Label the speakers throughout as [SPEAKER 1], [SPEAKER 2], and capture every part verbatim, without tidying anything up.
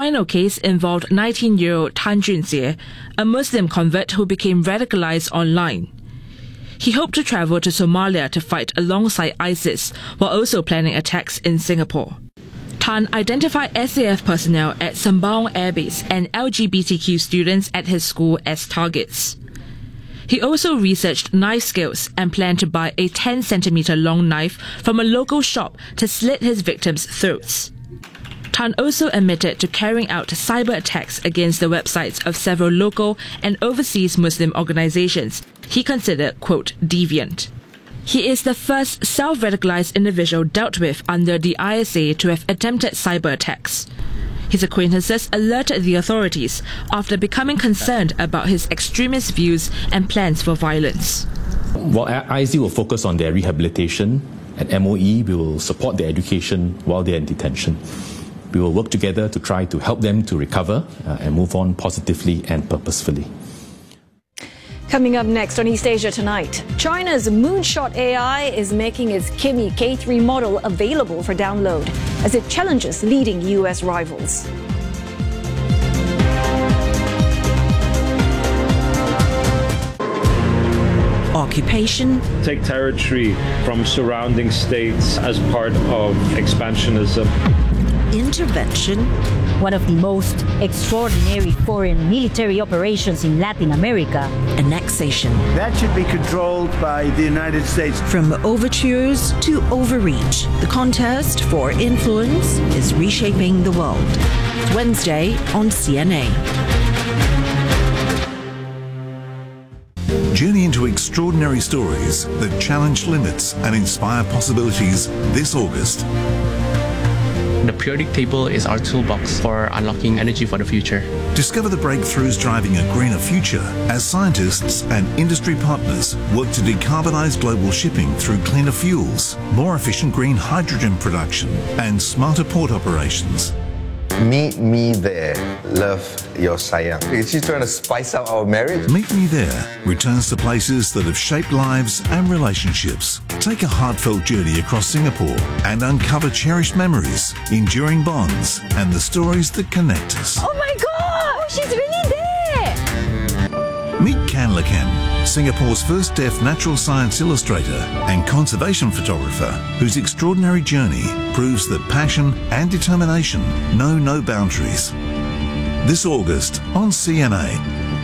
[SPEAKER 1] final case involved nineteen-year-old Tan Junjie, a Muslim convert who became radicalized online. He hoped to travel to Somalia to fight alongside ISIS, while also planning attacks in Singapore. Tan identified S A F personnel at Sembawang Air Base and L G B T Q students at his school as targets. He also researched knife skills and planned to buy a ten centimeter long knife from a local shop to slit his victims' throats. Tan also admitted to carrying out cyber attacks against the websites of several local and overseas Muslim organizations he considered, quote, deviant. He is the first self-radicalized individual dealt with under the I S A to have attempted cyber attacks. His acquaintances alerted the authorities after becoming concerned about his extremist views and plans for violence.
[SPEAKER 2] While I S A will focus on their rehabilitation, at M O E we will support their education while they're in detention. We will work together to try to help them to recover uh, and move on positively and purposefully.
[SPEAKER 3] Coming up next on East Asia Tonight, China's Moonshot A I is making its Kimi K three model available for download as it challenges leading U S rivals.
[SPEAKER 4] Occupation.
[SPEAKER 5] Take territory from surrounding states as part of expansionism.
[SPEAKER 4] Intervention.
[SPEAKER 6] One of the most extraordinary foreign military operations in Latin America.
[SPEAKER 4] Annexation.
[SPEAKER 7] That should be controlled by the United States.
[SPEAKER 4] From overtures to overreach, the contest for influence is reshaping the world. It's Wednesday on C N A.
[SPEAKER 8] Journey into extraordinary stories that challenge limits and inspire possibilities this August.
[SPEAKER 9] The periodic table is our toolbox for unlocking energy for the future.
[SPEAKER 8] Discover the breakthroughs driving a greener future as scientists and industry partners work to decarbonize global shipping through cleaner fuels, more efficient green hydrogen production, and smarter port operations.
[SPEAKER 10] Meet me there. Love, your sayang. Is she trying to spice up our marriage?
[SPEAKER 8] Meet Me There returns to places that have shaped lives and relationships. Take a heartfelt journey across Singapore and uncover cherished memories, enduring bonds, and the stories that connect us.
[SPEAKER 3] Oh my God! She's really there!
[SPEAKER 8] Meet Kan Lakan, Singapore's first deaf natural science illustrator and conservation photographer, whose extraordinary journey proves that passion and determination know no boundaries. This August on C N A.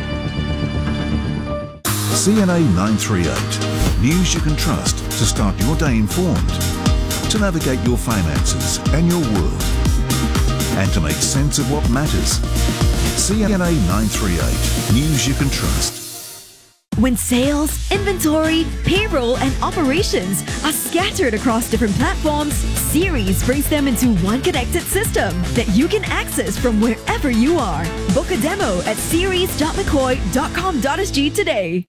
[SPEAKER 8] C N A nine thirty-eight. News you can trust to start your day informed, to navigate your finances and your world, and to make sense of what matters. C N A nine thirty-eight. News you can trust.
[SPEAKER 11] When sales, inventory, payroll, and operations are scattered across different platforms, Ceres brings them into one connected system that you can access from wherever you are. Book a demo at ceres dot mccoy dot com dot s g today.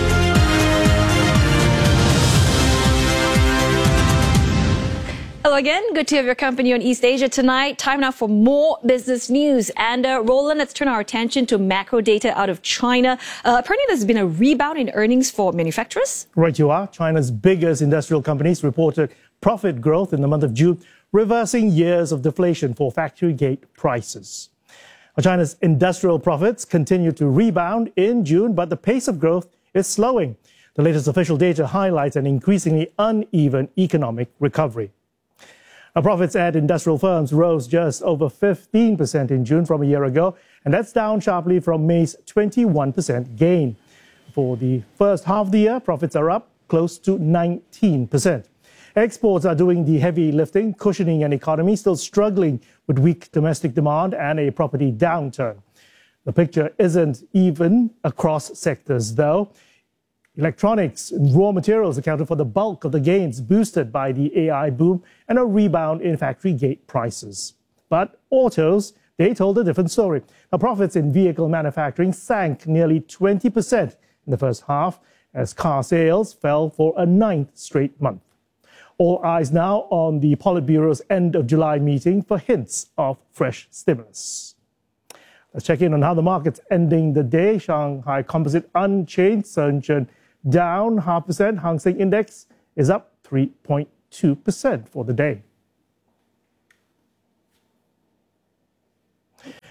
[SPEAKER 3] Hello again. Good to have your company on East Asia Tonight. Time now for more business news. And uh, Roland, let's turn our attention to macro data out of China. Uh, apparently, there's been a rebound in earnings for manufacturers.
[SPEAKER 12] Right, you are. China's biggest industrial companies reported profit growth in the month of June, reversing years of deflation for factory gate prices. Well, China's industrial profits continue to rebound in June, but the pace of growth is slowing. The latest official data highlights an increasingly uneven economic recovery. Now, profits at industrial firms rose just over fifteen percent in June from a year ago, and that's down sharply from May's twenty-one percent gain. For the first half of the year, profits are up close to nineteen percent. Exports are doing the heavy lifting, cushioning an economy still struggling with weak domestic demand and a property downturn. The picture isn't even across sectors, though. Electronics and raw materials accounted for the bulk of the gains, boosted by the A I boom and a rebound in factory gate prices. But autos, they told a different story. Now, profits in vehicle manufacturing sank nearly twenty percent in the first half as car sales fell for a ninth straight month. All eyes now on the Politburo's end of July meeting for hints of fresh stimulus. Let's check in on how the market's ending the day. Shanghai Composite unchanged, Shenzhen down half percent. Hang Seng Index is up three point two percent for the day.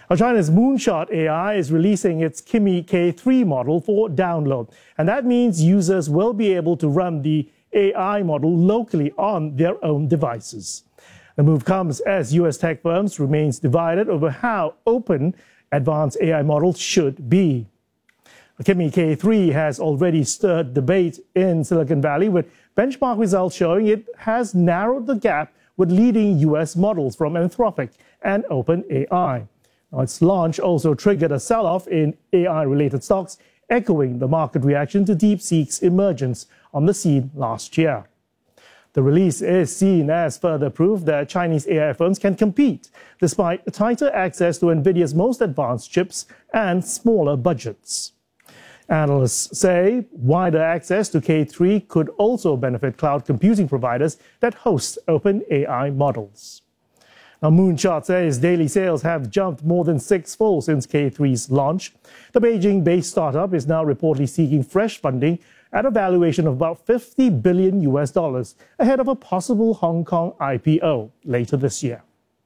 [SPEAKER 12] Now, China's Moonshot A I is releasing its Kimi K three model for download, and that means users will be able to run the A I model locally on their own devices. The move comes as U S tech firms remains divided over how open advanced A I models should be. Kimi K three has already stirred debate in Silicon Valley, with benchmark results showing it has narrowed the gap with leading U S models from Anthropic and OpenAI. Now, its launch also triggered a sell-off in A I-related stocks, echoing the market reaction to DeepSeek's emergence on the scene last year. The release is seen as further proof that Chinese A I firms can compete, despite tighter access to NVIDIA's most advanced chips and smaller budgets. Analysts say wider access to K three could also benefit cloud computing providers that host OpenAI models. Now, Moonshot says daily sales have jumped more than sixfold since K three's launch. The Beijing-based startup is now reportedly seeking fresh funding at a valuation of about fifty billion U S dollars, ahead of a possible Hong Kong I P O later this year.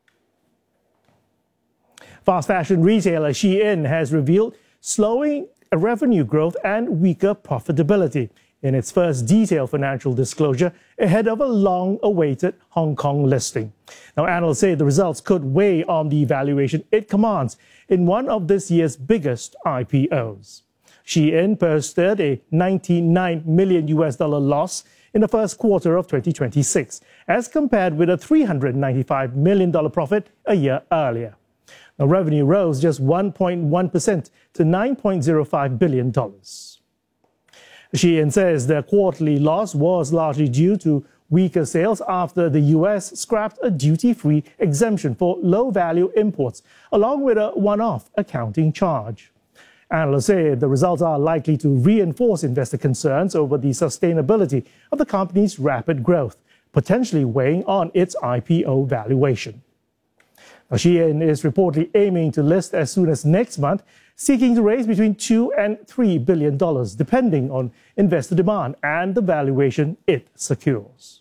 [SPEAKER 12] Fast fashion retailer Shein has revealed slowing revenue growth and weaker profitability in its first detailed financial disclosure ahead of a long-awaited Hong Kong listing. Now, analysts say the results could weigh on the valuation it commands in one of this year's biggest I P Os. Shein posted a ninety-nine million U S dollar loss in the first quarter of twenty twenty-six, as compared with a three hundred ninety-five million dollar profit a year earlier. Now, revenue rose just one point one percent to nine point zero five billion dollars. Shein says the quarterly loss was largely due to weaker sales after the U S scrapped a duty-free exemption for low-value imports, along with a one-off accounting charge. Analysts say the results are likely to reinforce investor concerns over the sustainability of the company's rapid growth, potentially weighing on its I P O valuation. Now, Shein is reportedly aiming to list as soon as next month, seeking to raise between two and three billion dollars, depending on investor demand and the valuation it secures.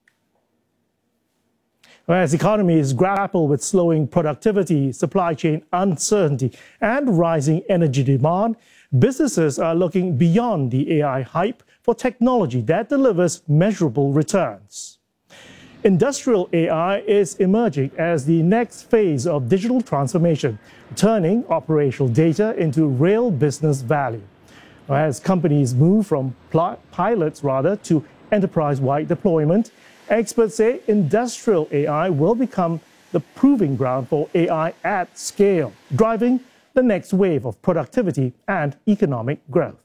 [SPEAKER 12] As economies grapple with slowing productivity, supply chain uncertainty, and rising energy demand, businesses are looking beyond the A I hype for technology that delivers measurable returns. Industrial A I is emerging as the next phase of digital transformation, turning operational data into real business value. As companies move from pilots rather to enterprise-wide deployment, experts say industrial A I will become the proving ground for A I at scale, driving the next wave of productivity and economic growth.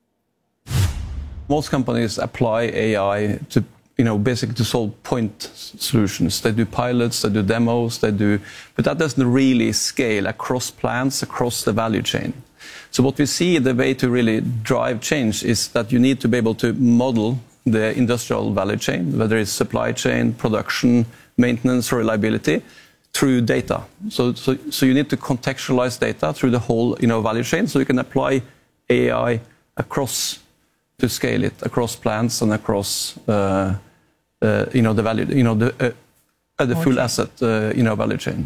[SPEAKER 13] Most companies apply A I to you know, basically to solve point solutions. They do pilots, they do demos, they do, but that doesn't really scale across plants, across the value chain. So what we see, the way to really drive change is that you need to be able to model the industrial value chain, whether it's supply chain, production, maintenance, or reliability, through data. So, so, so you need to contextualize data through the whole you know, value chain, so you can apply A I across, to scale it across plants and across uh, Uh, you know the value, you know the uh, the full asset, uh, you know value chain.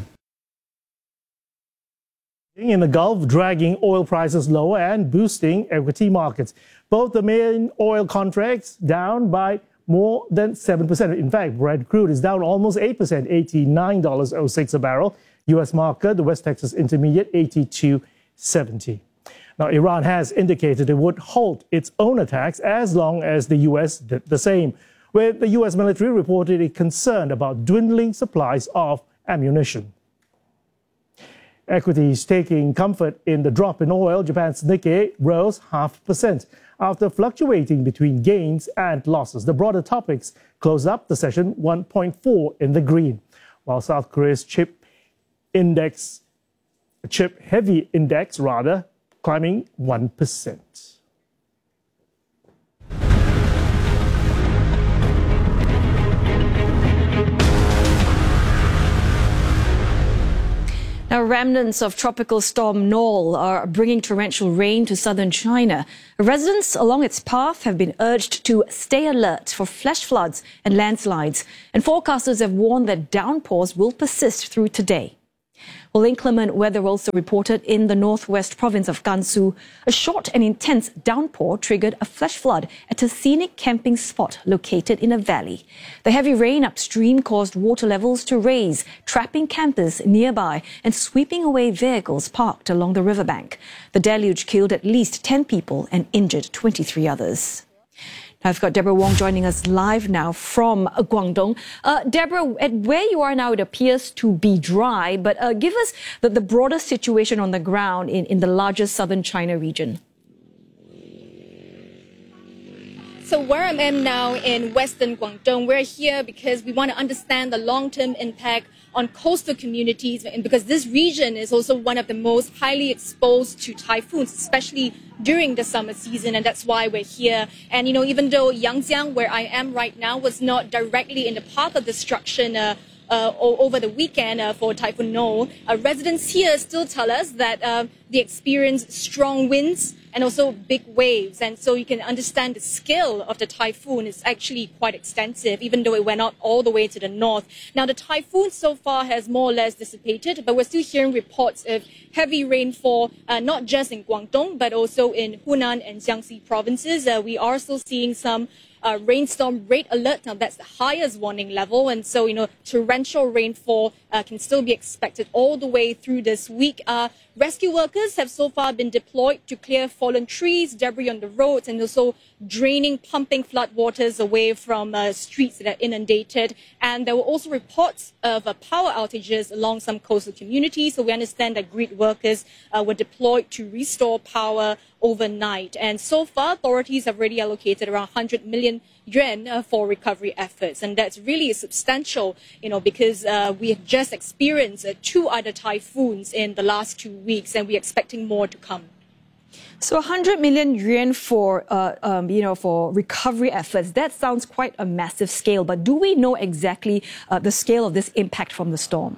[SPEAKER 12] In the Gulf, dragging oil prices lower and boosting equity markets. Both the main oil contracts down by more than seven percent. In fact, Brent crude is down almost eight percent, eighty-nine dollars and oh six cents a barrel. U S market, the West Texas Intermediate, eighty-two seventy. Now, Iran has indicated it would halt its own attacks as long as the U S did the same, with the U S military reportedly concerned about dwindling supplies of ammunition. Equities taking comfort in the drop in oil, Japan's Nikkei rose half percent after fluctuating between gains and losses. The broader topics closed up the session one point four in the green, while South Korea's chip index, chip heavy index rather, climbing one percent.
[SPEAKER 3] Now, remnants of Tropical Storm Noel are bringing torrential rain to southern China. Residents along its path have been urged to stay alert for flash floods and landslides, and forecasters have warned that downpours will persist through today. Well, inclement weather also reported in the northwest province of Gansu. A short and intense downpour triggered a flash flood at a scenic camping spot located in a valley. The heavy rain upstream caused water levels to rise, trapping campers nearby and sweeping away vehicles parked along the riverbank. The deluge killed at least ten people and injured twenty-three others. Now, I've got Deborah Wong joining us live now from Guangdong. Uh, Deborah, at where you are now, it appears to be dry, but uh, give us the, the broader situation on the ground in, in the largest southern China region.
[SPEAKER 14] So where I am now in Western Guangdong, we're here because we want to understand the long-term impact on coastal communities, and because this region is also one of the most highly exposed to typhoons, especially during the summer season, and that's why we're here. And, you know, even though Yangjiang, where I am right now, was not directly in the path of destruction uh, uh, over the weekend uh, for Typhoon No, uh, residents here still tell us that uh, they experienced strong winds and also big waves. And so you can understand the scale of the typhoon is actually quite extensive, even though it went out all the way to the north. Now, the typhoon so far has more or less dissipated, but we're still hearing reports of heavy rainfall, uh, not just in Guangdong, but also in Hunan and Jiangxi provinces. Uh, we are still seeing some Uh, rainstorm rate alert. Now, that's the highest warning level. And so, you know, torrential rainfall uh, can still be expected all the way through this week. Uh, rescue workers have so far been deployed to clear fallen trees, debris on the roads, and also draining, pumping flood waters away from uh, streets that are inundated. And there were also reports of uh, power outages along some coastal communities. So we understand that grid workers uh, were deployed to restore power overnight. And so far, authorities have already allocated around one hundred million yuan uh, for recovery efforts. And that's really substantial, you know, because uh, we have just experienced uh, two other typhoons in the last two weeks, and we're expecting more to come.
[SPEAKER 3] So one hundred million yuan for, uh, um, you know, for recovery efforts, that sounds quite a massive scale. But do we know exactly uh, the scale of this impact from the storm?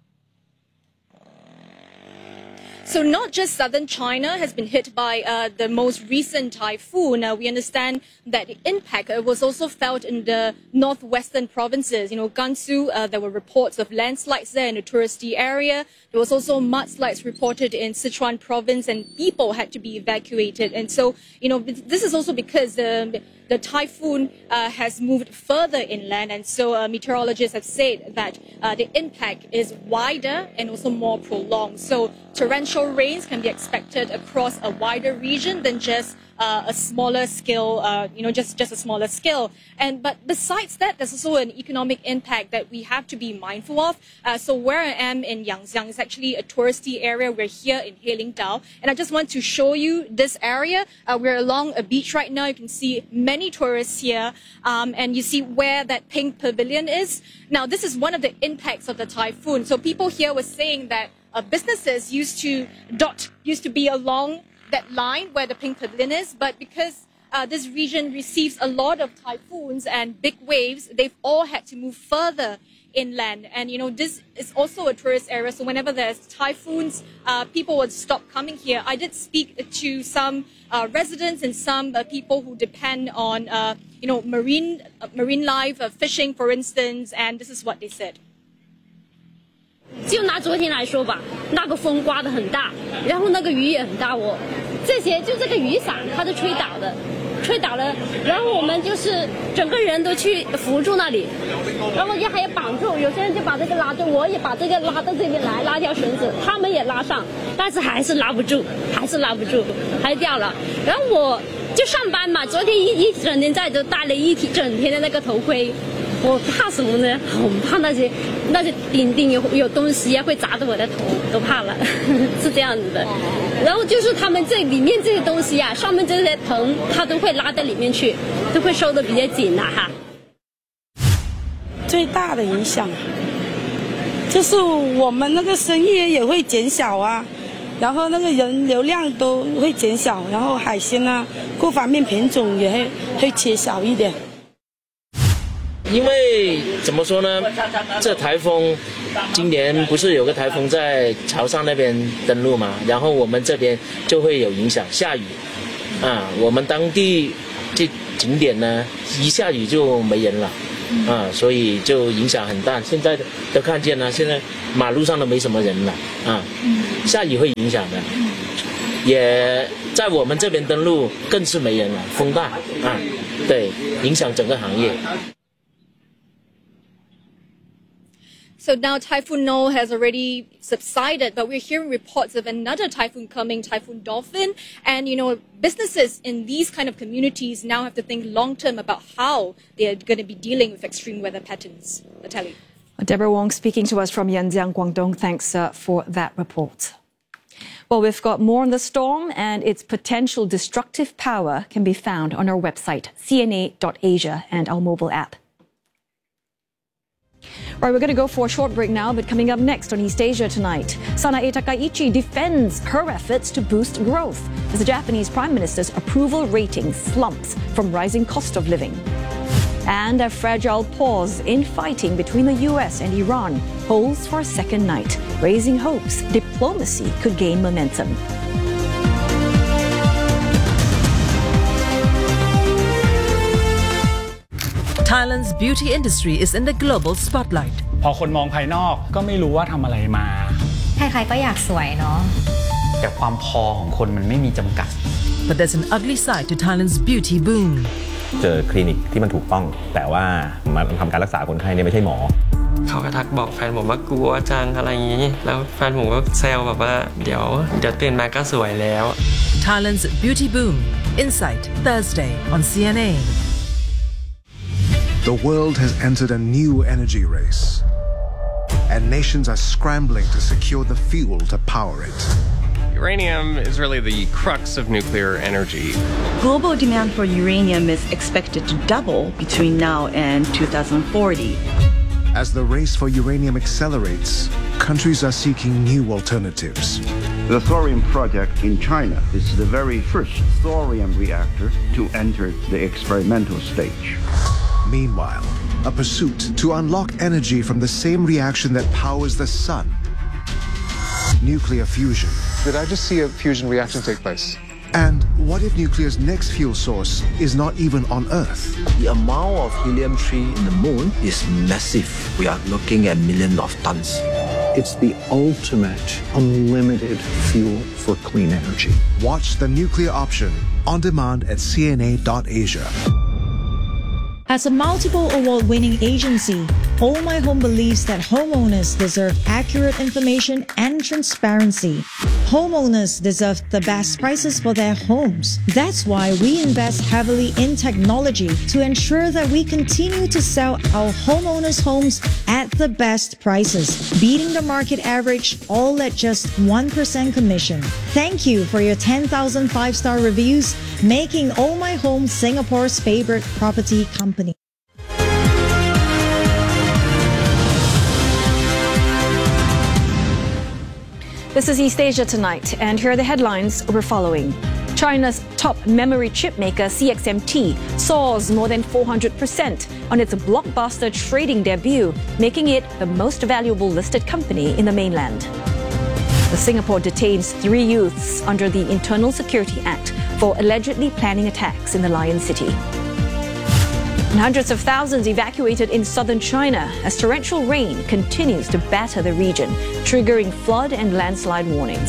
[SPEAKER 14] So not just southern China has been hit by uh, the most recent typhoon. Uh, we understand that the impact uh, was also felt in the northwestern provinces. You know, Gansu, uh, there were reports of landslides there in the touristy area. There was also mudslides reported in Sichuan province, and people had to be evacuated. And so, you know, this is also because the the typhoon uh, has moved further inland, and so uh, meteorologists have said that uh, the impact is wider and also more prolonged. So torrential rains can be expected across a wider region than just uh, a smaller scale, uh, you know, just, just a smaller scale. And but besides that, there's also an economic impact that we have to be mindful of. Uh, so where I am in Yangjiang is actually a touristy area. We're here in Heilingdao, and I just want to show you this area. Uh, we're along a beach right now. You can see many tourists here, um, and you see where that pink pavilion is. Now, this is one of the impacts of the typhoon. So people here were saying that uh, businesses used to dot, used to be along that line where the pink pavilion is, but because uh, this region receives a lot of typhoons and big waves, they've all had to move further inland. And, you know, this is also a tourist area, so whenever there's typhoons, uh, people would stop coming here. I did speak to some uh, residents and some uh, people who depend on, uh, you know, marine, uh, marine life, uh, fishing, for instance, and this is what they said.
[SPEAKER 15] 就拿昨天来说吧，那个风刮得很大，然后那个雨也很大，我这些就这个雨伞它是吹倒的，吹倒了，然后我们就是整个人都去扶住那里，然后就还要绑住，有些人就把这个拉住，我也把这个拉到这边来，拉条绳子，他们也拉上，但是还是拉不住，还是拉不住，还掉了。然后我就上班嘛，昨天一一整天在这戴了一整天的那个头盔。我怕什么呢？我怕那些那些顶顶有有东西啊，会砸到我的头，都怕了，是这样子的。然后就是他们这里面这些东西啊，上面这些藤，它都会拉到里面去，都会收的比较紧的哈。
[SPEAKER 16] 最大的影响就是我们那个生意也会减少啊，然后那个人流量都会减少，然后海鲜啊各方面品种也会会缺少一点。
[SPEAKER 17] 因为怎么说呢，这台风今年不是有个台风在潮汕那边登陆嘛，然后我们这边就会有影响，下雨啊，我们当地这景点呢一下雨就没人了啊，所以就影响很大。现在都看见了，现在马路上都没什么人了啊，下雨会影响的，也在我们这边登陆更是没人了，风大啊，对，影响整个行业。
[SPEAKER 14] So now Typhoon No has already subsided, but we're hearing reports of another typhoon coming, Typhoon Dolphin. And, you know, businesses in these kind of communities now have to think long-term about how they're going to be dealing with extreme weather patterns. Natalie.
[SPEAKER 3] Deborah Wong speaking to us from Yanjiang, Guangdong. Thanks uh, for that report. Well, we've got more on the storm, and its potential destructive power can be found on our website, C N A dot Asia, and our mobile app. All right, we're going to go for a short break now, but coming up next on East Asia tonight, Sanae Takaichi defends her efforts to boost growth as the Japanese Prime Minister's approval rating slumps from rising cost of living. And a fragile pause in fighting between the U S and Iran holds for a second night, raising hopes diplomacy could gain momentum.
[SPEAKER 18] Thailand's beauty industry is in the global spotlight.
[SPEAKER 19] พอคนมองภายนอกก็ไม่รู้ว่าทำอะไรมาใครๆก็อยากสวยเนาะแต่ความพอของคนมันไม่มีจำกัด
[SPEAKER 18] But there's an ugly side to Thailand's beauty boom.
[SPEAKER 20] เจอคลินิกที่มันถูกต้องแต่ว่ามันทำการรักษาคนไข้เนี่ยไม่ใช่หมอ
[SPEAKER 21] เขาก็ทักบอกแฟนผมว่ากลัวจังอะไรอย่างนี้แล้วแฟนผมก็แซวแบบว่าเดี๋ยวเดี๋ยวตื่นมาก็สวยแล้ว
[SPEAKER 18] Thailand's beauty boom. Insight Thursday on C N A.
[SPEAKER 22] The world has entered a new energy race, and nations are scrambling to secure the fuel to power it.
[SPEAKER 23] Uranium is really the crux of nuclear energy.
[SPEAKER 24] Global demand for uranium is expected to double between now and two thousand forty.
[SPEAKER 22] As the race for uranium accelerates, countries are seeking new alternatives.
[SPEAKER 7] The thorium project in China is the very first thorium reactor to enter the experimental stage.
[SPEAKER 22] Meanwhile, a pursuit to unlock energy from the same reaction that powers the sun. Nuclear fusion.
[SPEAKER 25] Did I just see a fusion reaction take place?
[SPEAKER 22] And what if nuclear's next fuel source is not even on Earth?
[SPEAKER 26] The amount of helium three in the moon is massive. We are looking at millions of tons.
[SPEAKER 27] It's the ultimate unlimited fuel for clean energy.
[SPEAKER 22] Watch The Nuclear Option on demand at C N A dot Asia.
[SPEAKER 28] As a multiple award-winning agency, All My Home believes that homeowners deserve accurate information and transparency. Homeowners deserve the best prices for their homes. That's why we invest heavily in technology to ensure that we continue to sell our homeowners' homes at the best prices, beating the market average all at just one percent commission. Thank you for your ten thousand five-star reviews, making All My Home Singapore's favorite property company.
[SPEAKER 3] This is East Asia Tonight, and here are the headlines we're following. China's top memory chip maker C X M T soars more than four hundred percent on its blockbuster trading debut, making it the most valuable listed company in the mainland. The Singapore detains three youths under the Internal Security Act for allegedly planning attacks in the Lion City. And hundreds of thousands evacuated in southern China as torrential rain continues to batter the region, triggering flood and landslide warnings.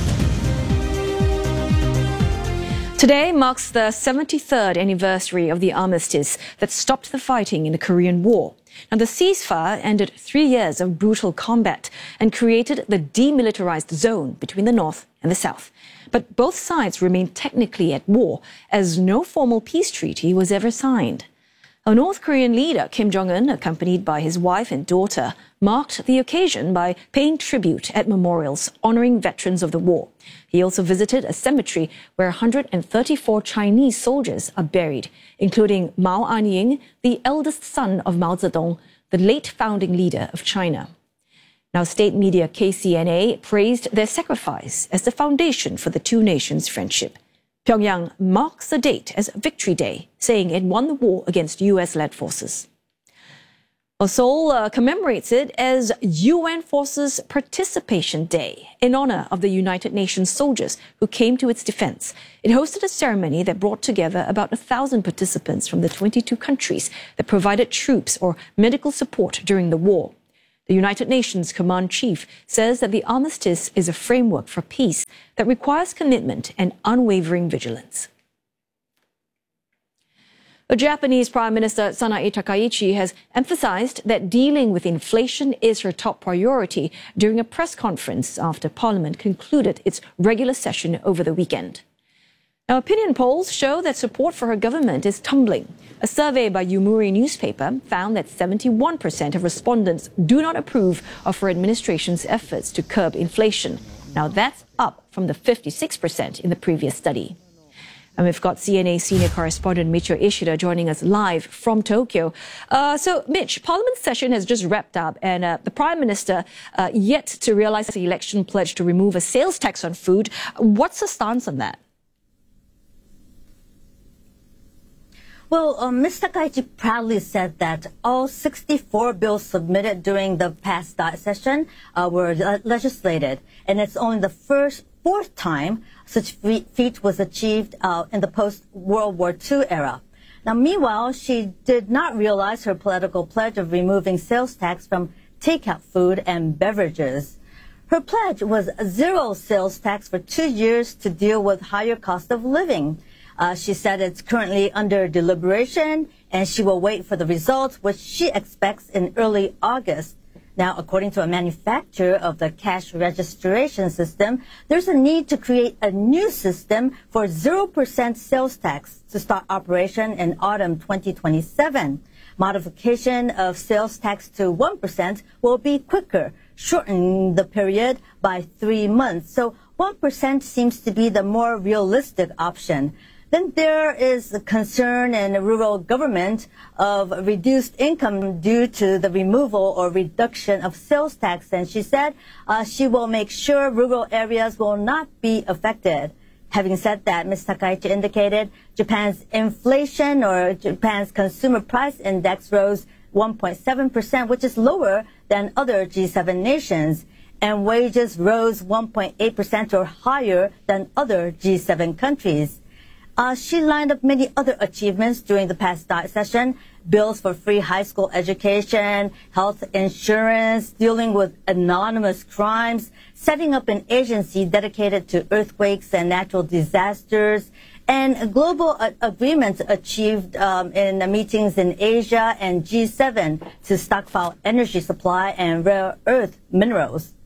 [SPEAKER 3] Today marks the seventy-third anniversary of the armistice that stopped the fighting in the Korean War. Now, the ceasefire ended three years of brutal combat and created the demilitarized zone between the North and the South. But both sides remain technically at war, as no formal peace treaty was ever signed. A North Korean leader, Kim Jong-un, accompanied by his wife and daughter, marked the occasion by paying tribute at memorials honoring veterans of the war. He also visited a cemetery where one hundred thirty-four Chinese soldiers are buried, including Mao Anying, the eldest son of Mao Zedong, the late founding leader of China. Now, state media K C N A praised their sacrifice as the foundation for the two nations' friendship. Pyongyang marks the date as Victory Day, saying it won the war against U S-led forces. Well, Seoul uh, commemorates it as U N Forces Participation Day in honor of the United Nations soldiers who came to its defense. It hosted a ceremony that brought together about a thousand participants from the twenty-two countries that provided troops or medical support during the war. The United Nations Command Chief says that the armistice is a framework for peace that requires commitment and unwavering vigilance. The Japanese Prime Minister Sanae Takaichi has emphasized that dealing with inflation is her top priority during a press conference after Parliament concluded its regular session over the weekend. Now, opinion polls show that support for her government is tumbling. A survey by Yomiuri newspaper found that seventy-one percent of respondents do not approve of her administration's efforts to curb inflation. Now, that's up from the fifty-six percent in the previous study. And we've got C N A senior correspondent Michio Ishida joining us live from Tokyo. Uh, so, Mitch, Parliament session has just wrapped up, and uh, the Prime Minister uh, yet to realise the election pledge to remove a sales tax on food. What's the stance on that?
[SPEAKER 1] Well, uh, Miz Takaichi proudly said that all sixty-four bills submitted during the past session uh, were le legislated, and it's only the first fourth time such feat was achieved uh, in the post-World War Two era. Now, meanwhile, she did not realize her political pledge of removing sales tax from takeout food and beverages. Her pledge was zero sales tax for two years to deal with higher cost of living. Uh, she said it's currently under deliberation, and she will wait for the results, which she expects in early August. Now, according to a manufacturer of the cash registration system, there's a need to create a new system for zero percent sales tax to start operation in autumn twenty twenty-seven. Modification of sales tax to one percent will be quicker, shortening the period by three months. So one percent seems to be the more realistic option. Then there is a concern in the rural government of reduced income due to the removal or reduction of sales tax. And she said uh, she will make sure rural areas will not be affected. Having said that, Miz Takaichi indicated Japan's inflation or Japan's consumer price index rose one point seven percent, which is lower than other G seven nations. And wages rose one point eight percent or higher than other G seven countries. Uh, she lined up many other achievements during the past session: bills for free high school education, health insurance, dealing with anonymous crimes, setting up an agency dedicated to earthquakes and natural disasters, and global uh, agreements achieved um, in the meetings in Asia and G seven to stockpile energy supply and rare earth minerals.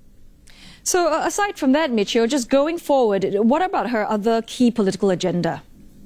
[SPEAKER 3] So uh, aside from that, Michio, just going forward, what about her other key political agenda?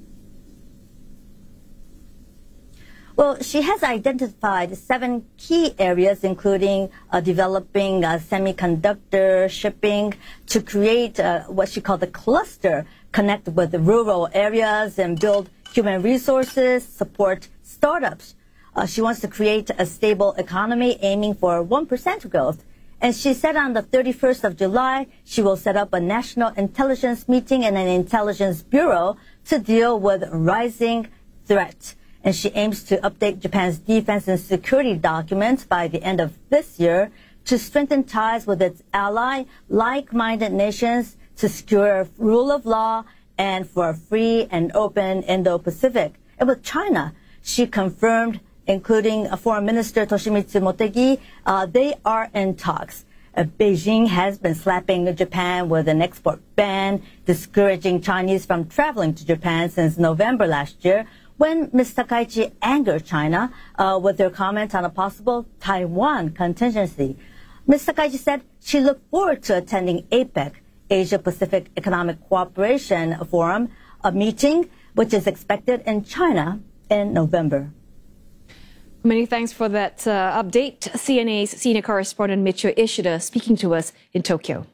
[SPEAKER 1] Well, she has identified seven key areas, including uh, developing uh, semiconductor shipping to create uh, what she called the cluster, connect with the rural areas and build human resources, support startups. Uh, she wants to create a stable economy aiming for one percent growth. And she said on the thirty-first of July, she will set up a national intelligence meeting and an intelligence bureau to deal with rising threats. And she aims to update Japan's defense and security documents by the end of this year to strengthen ties with its ally, like-minded nations to secure rule of law and for a free and open Indo-Pacific. And with China, she confirmed, including Foreign Minister Toshimitsu Motegi, uh, they are in talks. Uh, Beijing has been slapping Japan with an export ban, discouraging Chinese from traveling to Japan since November last year, when Miz Takaichi angered China uh, with her comment on a possible Taiwan contingency. Miz Takaichi said she looked forward to attending APEC, Asia-Pacific Economic Cooperation Forum, a meeting which is expected in China in November.
[SPEAKER 3] Many thanks for that uh, update. C N A's senior correspondent Michio Ishida speaking to us in Tokyo.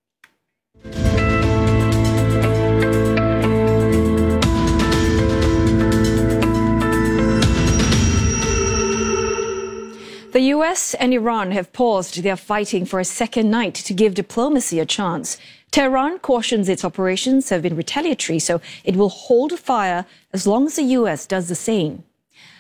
[SPEAKER 3] The U S and Iran have paused their fighting for a second night to give diplomacy a chance. Tehran cautions its operations have been retaliatory, so it will hold fire as long as the U S does the same.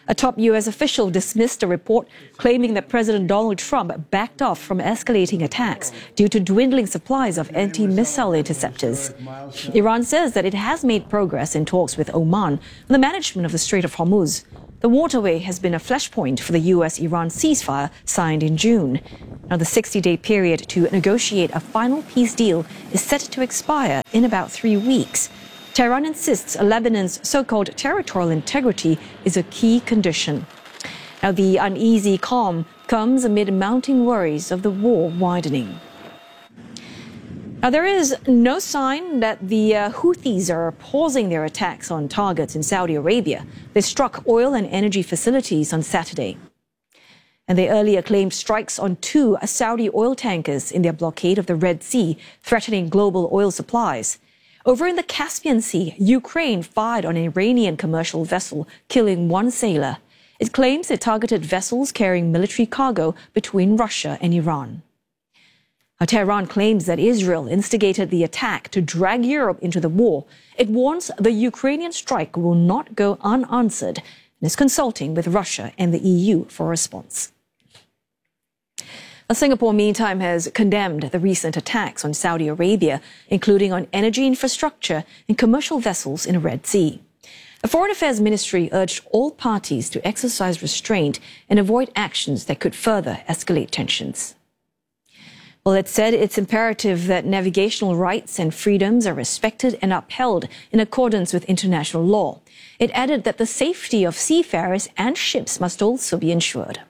[SPEAKER 3] A top U S official dismissed a report claiming that President Donald Trump backed off from escalating attacks due to dwindling supplies of anti-missile interceptors. Iran says that it has made progress in talks with Oman on the management of the Strait of Hormuz. The waterway has been a flashpoint for the U S-Iran ceasefire signed in June. Now, the sixty-day period to negotiate a final peace deal is set to expire in about three weeks. Tehran insists Lebanon's so-called territorial integrity is a key condition. Now, the uneasy calm comes amid mounting worries of the war widening. Now, there is no sign that the uh, Houthis are pausing their attacks on targets in Saudi Arabia. They struck oil and energy facilities on Saturday. And they earlier claimed strikes on two Saudi oil tankers in their blockade of the Red Sea, threatening global oil supplies. Over in the Caspian Sea, Ukraine fired on an Iranian commercial vessel, killing one sailor. It claims it targeted vessels carrying military cargo between Russia and Iran. Now, Tehran claims that Israel instigated the attack to drag Europe into the war. It warns the Ukrainian strike will not go unanswered and is consulting with Russia and the E U for a response. Singapore, meantime, has condemned the recent attacks on Saudi Arabia, including on energy infrastructure and commercial vessels in the Red Sea. The Foreign Affairs Ministry urged all parties to exercise restraint and avoid actions that could further escalate tensions. Well, it said it's imperative that navigational rights and freedoms are respected and upheld in accordance with international law. It added that the safety of seafarers and ships must also be ensured.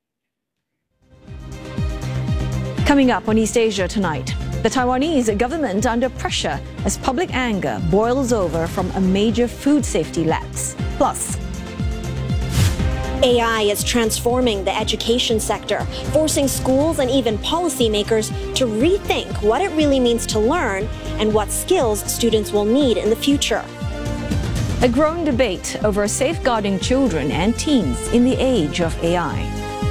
[SPEAKER 3] Coming up on East Asia tonight, the Taiwanese government under pressure as public anger boils over from a major food safety lapse. Plus,
[SPEAKER 2] A I is transforming the education sector, forcing schools and even policymakers to rethink what it really means to learn and what skills students will need in the future.
[SPEAKER 3] A growing debate over safeguarding children and teens in the age of A I.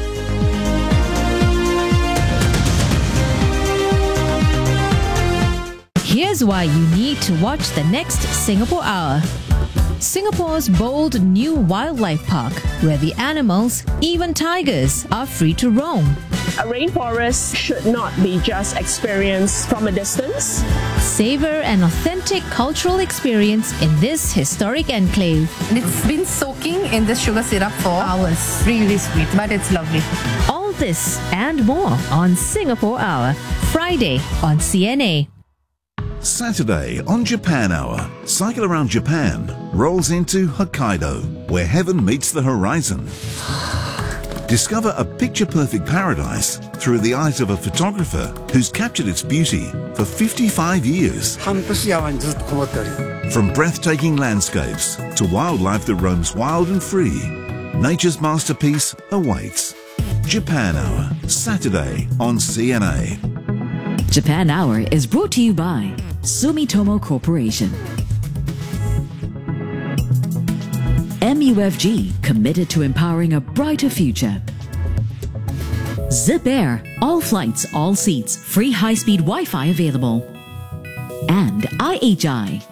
[SPEAKER 4] Here's why you need to watch the next Singapore Hour. Singapore's bold new wildlife park, where the animals, even tigers, are free to roam.
[SPEAKER 5] A rainforest should not be just experienced from a distance.
[SPEAKER 4] Savor an authentic cultural experience in this historic enclave.
[SPEAKER 6] It's been soaking in the sugar syrup for hours. Really sweet, but it's lovely.
[SPEAKER 4] All this and more on Singapore Hour, Friday on C N A.
[SPEAKER 8] Saturday on Japan Hour, Cycle Around Japan rolls into Hokkaido, where heaven meets the horizon. Discover a picture-perfect paradise through the eyes of a photographer who's captured its beauty for fifty-five years. From breathtaking landscapes to wildlife that roams wild and free, nature's masterpiece awaits. Japan Hour, Saturday on C N A.
[SPEAKER 9] Japan Hour is brought to you by Sumitomo Corporation. M U F G, committed to empowering a brighter future. Zip Air, all flights, all seats, free high-speed Wi-Fi available. And I H I,